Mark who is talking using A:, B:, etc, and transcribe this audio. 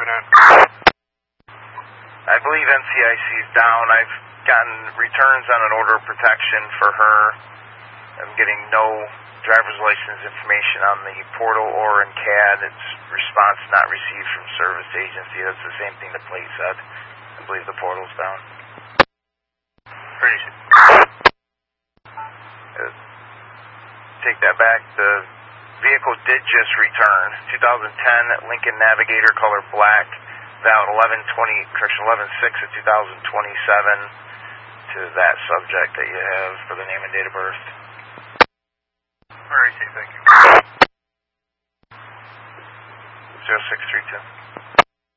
A: driving on?
B: I believe NCIC is down. I've gotten returns on an order of protection for her. I'm getting no driver's license information on the portal or in CAD. It's response not received from service agency. That's the same thing the plate said. I believe the portal's down.
A: Crazy.
B: Take that back. The vehicle did just return. 2010 Lincoln Navigator, color black, valid 11/6 of 2027 to that subject that you have for the name and date of birth.
A: All right, thank you.
B: 0632.